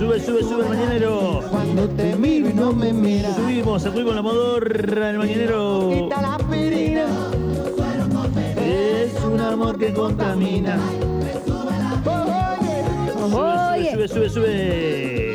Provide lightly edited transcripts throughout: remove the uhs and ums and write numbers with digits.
sube el mañanero. Cuando te miro y no me miras. Subimos la modorra, el mañanero. Quita la aspirina. Es un amor que contamina. Sube.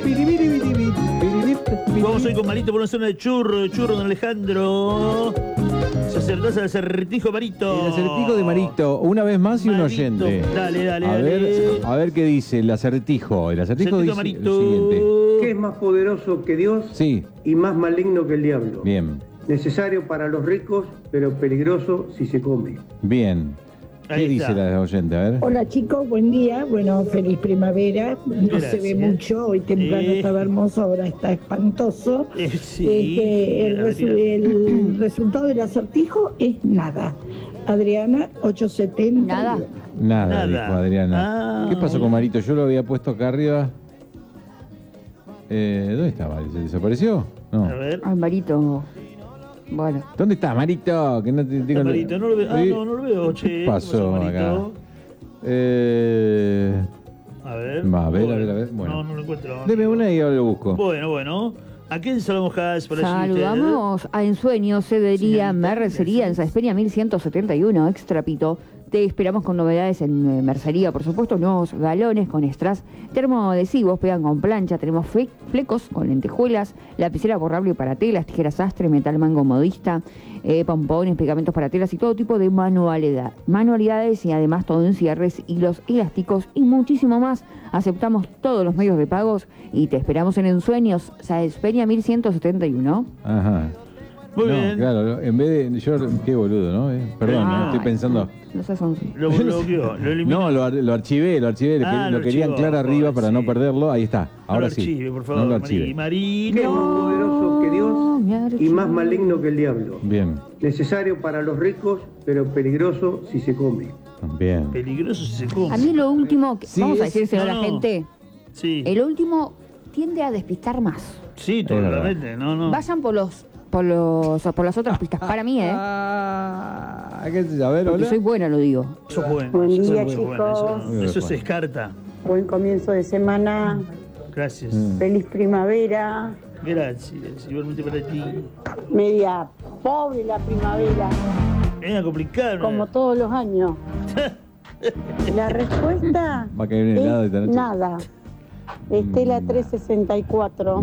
Vamos hoy con Marito por una zona de churro, don Alejandro. Se acertó al acertijo Marito. El acertijo de Marito, una vez más y un oyente. Dale. A ver qué dice el acertijo. El acertijo dice Marito. lo siguiente. ¿Qué es más poderoso que Dios? Sí. Y más maligno que el diablo. Bien. Necesario para los ricos, pero peligroso si se come. Bien. ¿Qué dice la oyente? A ver. Hola chicos, buen día. Bueno, feliz primavera. No se ve mucho, hoy temprano estaba hermoso, ahora está espantoso. Sí, el resultado del acertijo es nada. Adriana, 870. Nada, dijo Adriana. ¿Qué pasó con Marito? Yo lo había puesto acá arriba. ¿Dónde estaba? ¿Se desapareció? No. A ver. Ay, Marito. Bueno. ¿Dónde está Marito? Que no te digo. Marito, no lo veo. No lo veo, che. ¿Qué pasó acá? A ver. A ver. Bueno. No lo encuentro. Deme una y ahora lo busco. Bueno. ¿A quién saludamos, Has? Saludamos a Ensueño, Cedería, Mercería, en Saesperia 1171, Extrapito. Te esperamos con novedades en mercería, por supuesto, nuevos galones con extras, termoadhesivos, pegan con plancha, tenemos flecos con lentejuelas, lapicera borrable para telas, tijeras sastre, metal mango modista, pompones, pegamentos para telas y todo tipo de manualidades y además todo en cierres, hilos elásticos y muchísimo más. Aceptamos todos los medios de pagos y te esperamos en Ensueños, Saesperia 1171. Ajá. Muy bien. Claro, en vez de. Yo, qué boludo, ¿no? Perdón, estoy pensando. No sé, son. Lo bloqueó, lo eliminó. No, lo archivé. Lo quería anclar arriba para no perderlo. Ahí está. Ahora sí. Archive, por favor, no lo archive. Marito. ¿Qué es más poderoso que Dios y más maligno que el diablo? Bien. Necesario para los ricos, pero peligroso si se come. Bien. Peligroso si se come. A mí lo último, vamos a decírselo a la no. gente. Sí. El último tiende a despistar más. Sí, totalmente. No. Vayan por las otras pistas. Para mí, A ver, porque hola. soy buena, lo digo. Eso es bueno. Buen eso día, es muy chicos. bueno, eso se descarta. Buen comienzo de semana. Gracias. Feliz primavera. Gracias. Igualmente para ti. Media pobre la primavera, Es complicado. como todos los años. La respuesta Va a caer un helado esta es noche. nada. Estela 364.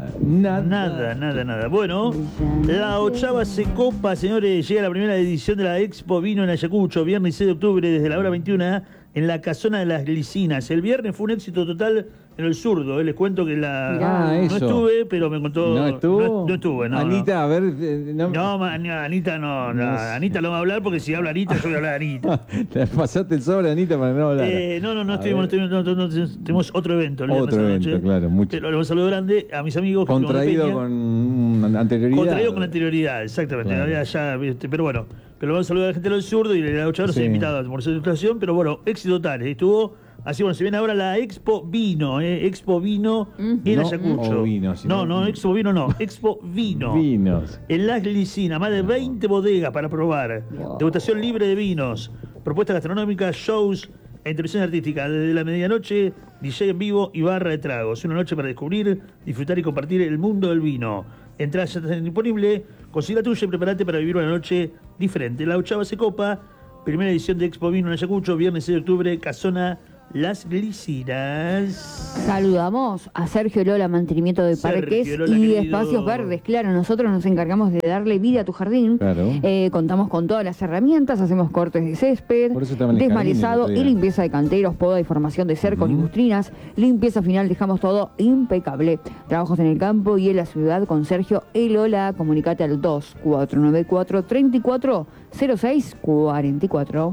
Nada. Bueno, la 8ª se copa, señores. Llega la primera edición de la Expo Vino en Ayacucho, viernes 6 de octubre, desde la hora 21, en la Casona de las Glicinas. El viernes fue un éxito total en el Zurdo. Les cuento que no eso. estuve, pero me contó. ¿No estuvo? No estuve, no. Anita, a ver. Anita no. Anita no va a hablar porque si habla Anita, yo voy a hablar de Anita. Te pasaste el sobre, Anita, para no hablar. No tenemos otro evento. Otro evento, claro, mucho. Pero un saludo grande a mis amigos. Contraído con anterioridad. Contraído con anterioridad, exactamente. Claro. Pero bueno, pero vamos a saludar a la gente del Zurdo y la 8 horas se ha invitado por su situación, pero bueno, éxito total. Estuvo así, bueno, se viene ahora la Expo Vino, Expo Vino en Ayacucho. Expo Vino no, Expo Vino. Vinos. En Las Glicinas, más de 20 bodegas para probar. Degustación libre de vinos, propuestas gastronómicas, shows e intervención artística. Desde la medianoche, DJ en vivo y barra de tragos. Una noche para descubrir, disfrutar y compartir el mundo del vino. Entradas ya están disponibles. Consigue la tuya y prepárate para vivir una noche diferente. La 8ª se copa, primera edición de Expo Vino en Ayacucho, viernes 6 de octubre, Casona Las Glicinas. Saludamos a Sergio Lola, mantenimiento de parques Lola, y querido. espacios verdes. Claro, nosotros nos encargamos de darle vida a tu jardín. Claro. Contamos con todas las herramientas, hacemos cortes de césped, Por eso estaba en el desmalezado jardín el y otro día. limpieza de canteros, poda y formación de cercos y lustrinas. Limpieza final, dejamos todo impecable. Trabajos en el campo y en la ciudad con Sergio Lola. Comunicate al 2494 34 06 44.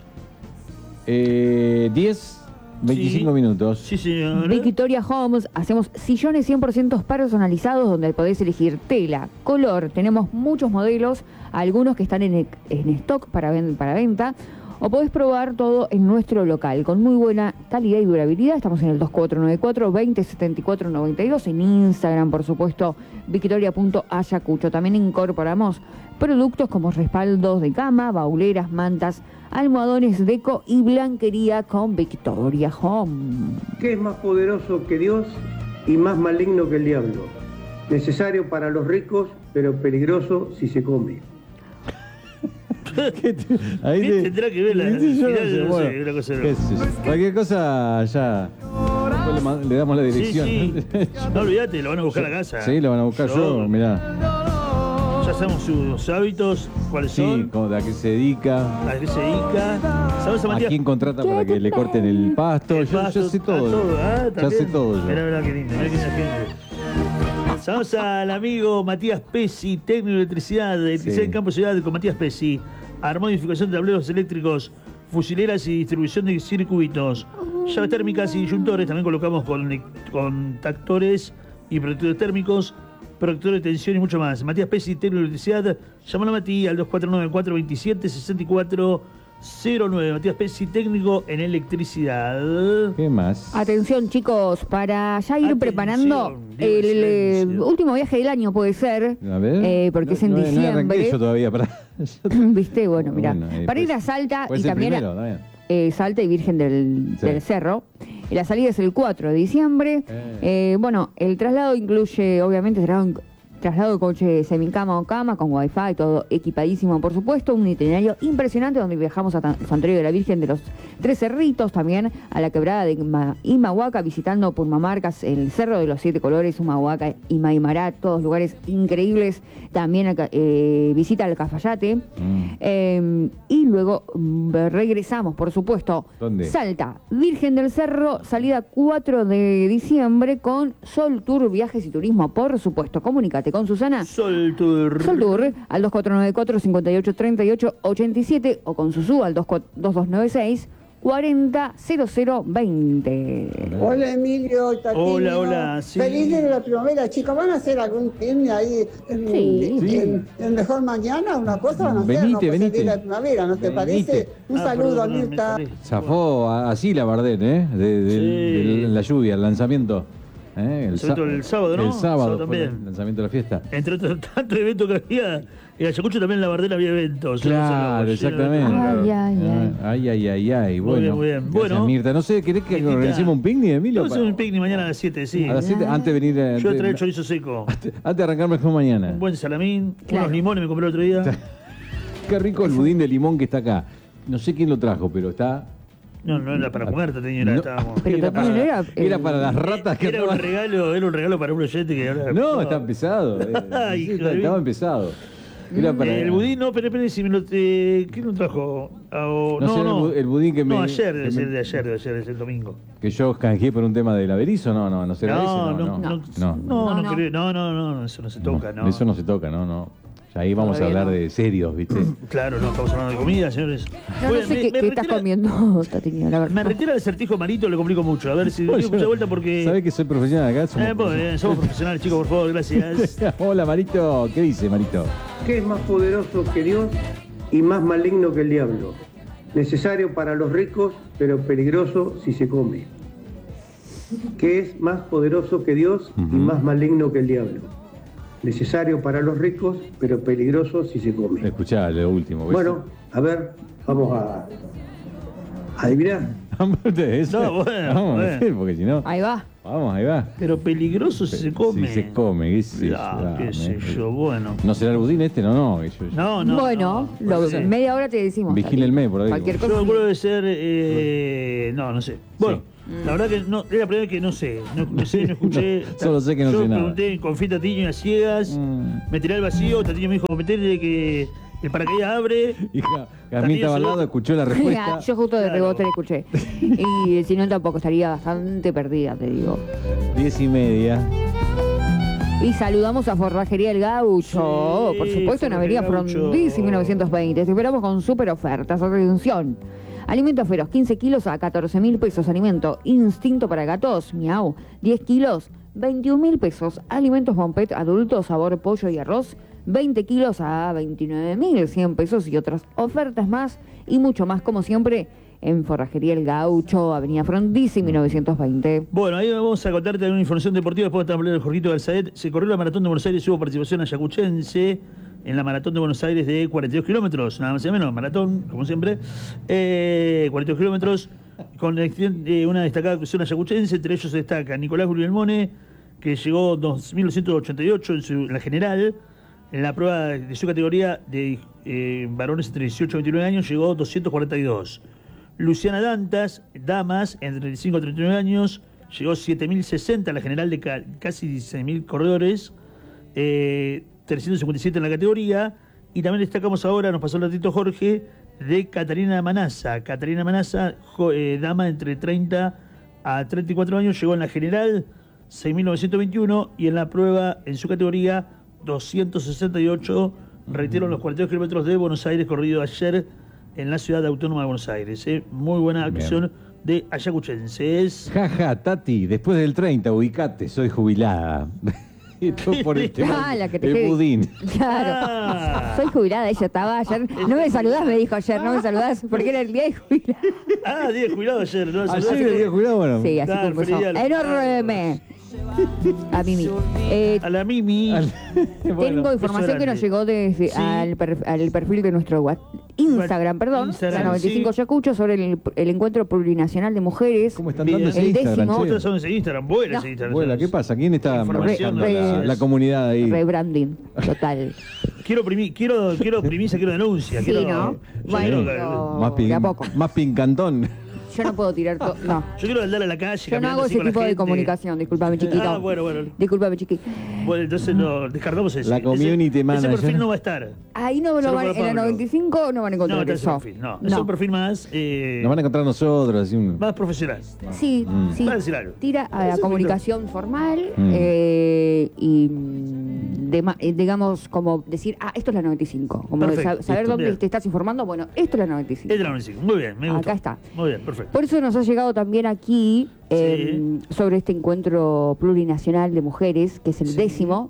25 minutos. Sí, señor. Victoria Homes, hacemos sillones 100% personalizados donde podés elegir tela, color. Tenemos muchos modelos, algunos que están en stock para venta. O podés probar todo en nuestro local, con muy buena calidad y durabilidad. Estamos en el 2494-2074-92, en Instagram, por supuesto, victoria.ayacucho. También incorporamos productos como respaldos de cama, bauleras, mantas, almohadones, deco y blanquería con Victoria Home. ¿Qué es más poderoso que Dios y más maligno que el diablo. Necesario para los ricos, pero peligroso si se come. Ahí ¿Qué tendrá que ver la final? No sé, una cosa qué sé yo. Cualquier cosa ya. Después le damos la dirección. Sí. No olvídate, lo van a buscar a la casa. Sí, lo van a buscar yo, mirá. Ya sabemos sus hábitos, cuáles son, Sí, a qué se dedica, a qué se dedica. Sabemos a a Matías. quién contrata para que le corten el pasto. El Yo pasto, sé todo. Ya también. sé todo yo. Mirá qué lindo, mirá qué gente. Sabemos al amigo Matías Pesci, técnico de electricidad en Campo Ciudad con Matías Pesci. Modificación de tableros eléctricos, fusileras y distribución de circuitos. Llaves térmicas y disyuntores. También colocamos contactores y protectores térmicos, protectores de tensión y mucho más. Matías Pesci, técnico de electricidad. Llámalo a Matías al 2494-27-6409. Matías Pesci, técnico en electricidad. ¿Qué más? Atención, chicos, para ya ir Atención, preparando Dios, el silencio. último viaje del año, puede ser. A ver. Porque es en No arranqué diciembre. yo todavía para. ¿Viste? Bueno, mira. Bueno, para ir puede a Salta puede y ser también primero, está bien. Salta y Virgen Sí. del Cerro. La salida es el 4 de diciembre. Bueno, el traslado incluye, obviamente, traslado de coche semicama o cama con wifi, todo equipadísimo, por supuesto. Un itinerario impresionante donde viajamos a Santuario de la Virgen de los Tres Cerritos, también a la quebrada de Imahuaca, visitando Purmamarcas, el Cerro de los Siete Colores, Humahuaca y Maimará, todos lugares increíbles. También visita al Cafayate. Y luego regresamos, por supuesto. ¿Dónde? Salta, Virgen del Cerro, salida 4 de diciembre con Sol Tour Viajes y Turismo, por supuesto. Comunícate con Susana. Sol Tour. Sol Tour al 2494-5838-87 o con Susu al 2296 400020. Hola Emilio, Tatiana. Hola, sí. Feliz día de la primavera, chicos. ¿Van a hacer algún film ahí en Mejor Mañana? ¿Una cosa van a hacer? Venite, no, pues el venite. día de la primavera, ¿no te Venite. parece? Un saludo, perdón, Mirta. Zafó así la Bardet, ¿eh? De la lluvia, el lanzamiento. Sobre todo el sábado, ¿no? El sábado también. fue el lanzamiento de la fiesta. Entre otros tantos eventos que había, en Ayacucho también en la Bardera había eventos. Claro, exactamente. Ay. Bueno, muy bien. Gracias, Bueno, Mirta. No sé, ¿querés que Mirtita. organicemos un picnic, Emilio? Vamos a hacer un picnic mañana a las 7, sí. A las 7, antes de venir. Yo voy a traer antes, chorizo seco. antes de arrancar mejor mañana. Un buen salamín, Claro. unos limones me compré el otro día. Qué rico el budín de limón que está acá. No sé quién lo trajo, pero está. No era para comer, Tatiana, No. estábamos. Pero Era también para, era para las ratas que Era un andaban- regalo para un oyente que ahora. No, está pesado. Ay, Sí, hijo de estaba mí. empezado. Era para. El budín, no, espere, si me lo. ¿Quién lo trajo? No sé, el budín que me- No, ayer, que debe ser me- de ayer, es el domingo. Que yo canjeé por un tema del averizo, no será ese, no. No, eso no se toca, no. Eso no se toca, no. Ya ahí vamos a Todavía hablar no. de serios, ¿viste? Claro, no, estamos hablando de comida, señores. No, Bueno, no sé qué estás comiendo, Tatiana, la Me verdad. retira el acertijo marito, le complico mucho. A ver si Bueno, digo mucha vuelta porque. ¿Sabés que soy profesional acá? Somos profesionales, chicos, por favor, gracias. Hola, Marito. ¿Qué dice, Marito? ¿Qué es más poderoso que Dios y más maligno que el diablo? Necesario para los ricos, pero peligroso si se come. ¿Qué es más poderoso que Dios y más maligno que el diablo? Necesario para los ricos, pero peligroso si se come. Escuchá lo último. ¿ves? Bueno, a ver, vamos a adivinar. Eso. No, bueno, Vamos a bueno. ver, porque si no. Ahí va. Vamos, ahí va. Pero peligroso si se come. Si se come, qué sé yo. Qué sé yo, bueno. ¿No será el budín este? No. No. Bueno, Sí. media hora te decimos. Vigile el mes, por ahí. Cualquier Yo cosa. calculo debe ser. No sé. Bueno, la verdad que no, es la primera vez que no sé. No escuché. Solo sé que no sé nada. Yo pregunté con Fita Tiño a ciegas, me tiré al vacío, Tatiño me dijo, metele que el paracaídas abre. Hija, Carmita Tatiño Balado seguro- escuchó la respuesta. Yo justo de Claro. rebote le escuché. Y si no, tampoco estaría bastante perdida, te digo. 10:30. Y saludamos a Forrajería El Gaucho, Sí, por supuesto, en Forrajería Avenida El Gaucho. Frondizi 1920. Te esperamos con súper ofertas. Atención. Alimentos feroz, 15 kilos a 14.000 pesos. Alimento instinto para gatos, miau, 10 kilos, 21.000 pesos. Alimentos Bompet adultos, sabor pollo y arroz, 20 kilos a 29.100 pesos. Y otras ofertas más y mucho más, como siempre, en Forrajería El Gaucho, Avenida Frondizi 1920. Bueno, ahí vamos a contarte una información deportiva. Después de hablar del Jorgito Galzadet. Se corrió la Maratón de Buenos Aires y hubo participación ayacuchense en la Maratón de Buenos Aires de 42 kilómetros. Nada más y menos, maratón, como siempre. 42 kilómetros con una destacada actuación ayacuchense. Entre ellos se destaca Nicolás Guglielmone, que llegó 2.288 en la general. En la prueba de su categoría de varones entre 18 y 29 años llegó 242. Luciana Dantas, damas, entre 35 y 39 años, llegó 7.060 en la general de casi 16.000 corredores, 357 en la categoría. Y también destacamos ahora, nos pasó el ratito Jorge, de Catarina Manassa. Catarina Manassa, dama entre 30 a 34 años, llegó en la general 6.921 y en la prueba, en su categoría, 268, reitero, los 42 kilómetros de Buenos Aires, corrido ayer en la ciudad autónoma de Buenos Aires. Muy buena actuación de ayacuchenses. Jaja, Tati, después del 30, ubicate, soy jubilada. Esto por el tema la que te del budín. Claro. Soy jubilada, ella estaba ayer. No me saludás, me dijo ayer, no me saludás, porque era el día de jubilado. Día de jubilado ayer, ¿no? Ayer era el día de jubilado, bueno. Sí, así Claro, comenzó. Enorme. A Mimi. A la Mimi. Tengo información que nos llegó desde al perfil de nuestro Instagram, la 95 Ayacucho, sobre el encuentro plurinacional de mujeres. ¿Cómo están dando ese el Instagram? décimo. ¿Cómo son ese Instagram? Buena ese Instagram. Bueno, ¿qué pasa? ¿Quién está Información, manejando la comunidad ahí? Rebranding, total. Quiero primicia, quiero denuncia. Sí, ¿no? Bueno, de a poco. Más pincantón. Yo no puedo tirar todo. No. Yo quiero andar a la calle. Yo no hago ese tipo de comunicación, discúlpame, chiquito. Bueno. Discúlpame, chiqui. Bueno, entonces no, descartamos eso. La community manager. Ese perfil no va a estar. Ahí no lo van, en la 95 no van a encontrar eso. Perfil, no. Es un perfil más... Nos van a encontrar nosotros, así más profesional. Sí, sí. Va a decir algo. Tira a la comunicación formal y digamos, como decir, esto es la 95. Como Perfecto, saber dónde te estás informando, bueno, esto es la 95. Es la 95, muy bien, me gusta. Acá está. Muy bien, perfecto. Por eso nos ha llegado también aquí sobre este encuentro plurinacional de mujeres, que es el 10º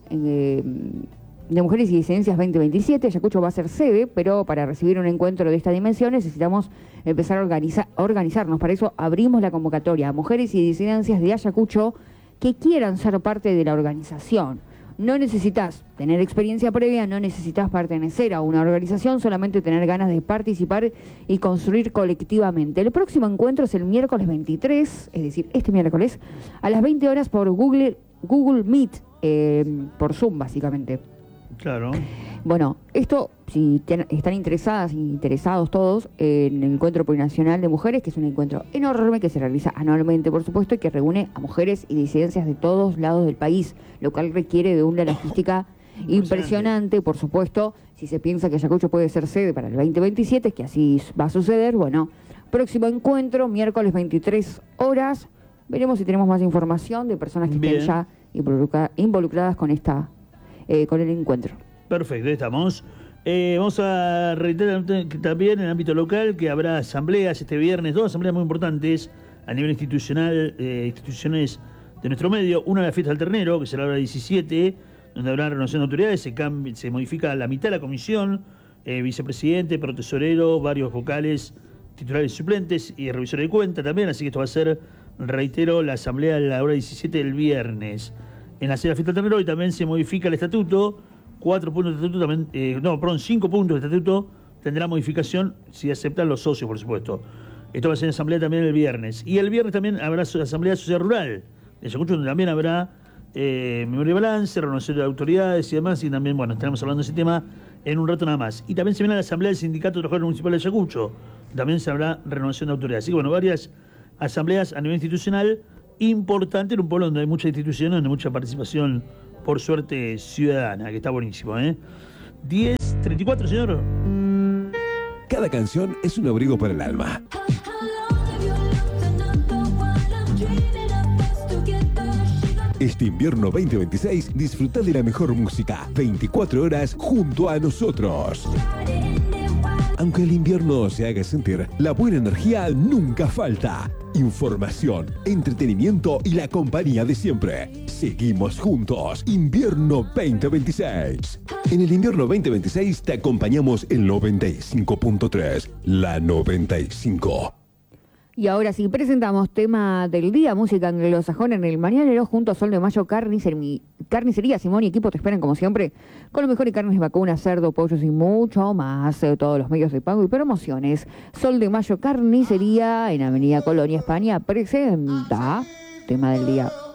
de Mujeres y Disidencias 2027. Ayacucho va a ser sede, pero para recibir un encuentro de esta dimensión necesitamos empezar a organizarnos. Para eso abrimos la convocatoria a Mujeres y Disidencias de Ayacucho que quieran ser parte de la organización. No necesitas tener experiencia previa, no necesitas pertenecer a una organización, solamente tener ganas de participar y construir colectivamente. El próximo encuentro es el miércoles 23, es decir, este miércoles, a las 20 horas por Google Meet, por Zoom básicamente. Claro. Bueno, esto, si están interesados todos en el Encuentro Plurinacional de Mujeres, que es un encuentro enorme que se realiza anualmente, por supuesto, y que reúne a mujeres y disidencias de todos lados del país, lo cual requiere de una logística impresionante, por supuesto. Si se piensa que Ayacucho puede ser sede para el 2027, que así va a suceder, bueno, próximo encuentro, miércoles 23 horas. Veremos si tenemos más información de personas que estén ya involucradas con con el encuentro. Perfecto, ahí estamos. Vamos a reiterar que también en el ámbito local que habrá asambleas este viernes, dos asambleas muy importantes a nivel institucional, instituciones de nuestro medio. Una de la fiesta del ternero, que será la hora 17, donde habrá renovación de autoridades, se modifica la mitad de la comisión, vicepresidente, protesorero, varios vocales, titulares y suplentes y revisores de cuenta también, así que esto va a ser, reitero, la asamblea a la hora 17 del viernes. En la fiesta del ternero y también se modifica el estatuto. 4 puntos de estatuto también, 5 puntos de estatuto tendrá modificación si aceptan los socios, por supuesto. Esto va a ser en asamblea también el viernes. Y el viernes también habrá asamblea de sociedad rural de Ayacucho, donde también habrá memoria de balance, renovación de autoridades y demás. Y también, bueno, estaremos hablando de ese tema en un rato nada más. Y también se viene la asamblea del Sindicato de Trabajadores Municipales de Ayacucho. También se habrá renovación de autoridades. Así que, bueno, varias asambleas a nivel institucional importante en un pueblo donde hay mucha institución, donde hay mucha participación, por suerte, ciudadana, que está buenísimo, 10:34, señor. Cada canción es un abrigo para el alma. Este invierno 2026, disfruta de la mejor música, 24 horas junto a nosotros. Aunque el invierno se haga sentir, la buena energía nunca falta. Información, entretenimiento y la compañía de siempre. Seguimos juntos. Invierno 2026. En el invierno 2026 te acompañamos en 95.3. La 95. Y ahora sí, presentamos tema del día, música anglosajona en el Mañanero, junto a Sol de Mayo, Carnicería Simón y equipo te esperan como siempre, con lo mejor de carnes, vacunas, cerdo, pollos y mucho más, todos los medios de pago y promociones. Sol de Mayo Carnicería en Avenida Colonia, España, presenta tema del día.